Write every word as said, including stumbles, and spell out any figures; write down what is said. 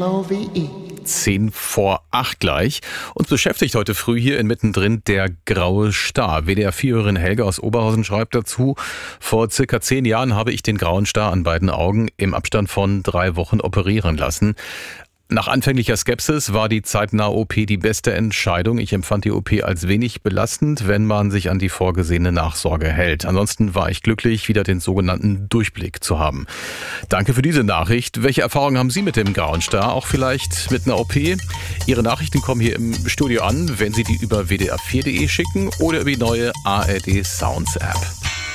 L O V E. Zehn vor acht gleich. Uns beschäftigt heute früh hier in Mittendrin der graue Star. W D R vier-Hörerin Helga aus Oberhausen schreibt dazu: Vor circa zehn Jahren habe ich den grauen Star an beiden Augen im Abstand von drei Wochen operieren lassen. Nach anfänglicher Skepsis war die zeitnahe O P die beste Entscheidung. Ich empfand die O P als wenig belastend, wenn man sich an die vorgesehene Nachsorge hält. Ansonsten war ich glücklich, wieder den sogenannten Durchblick zu haben. Danke für diese Nachricht. Welche Erfahrungen haben Sie mit dem grauen Star? Auch vielleicht mit einer O P? Ihre Nachrichten kommen hier im Studio an, wenn Sie die über w d r vier punkt d e schicken oder über die neue A R D Sounds App.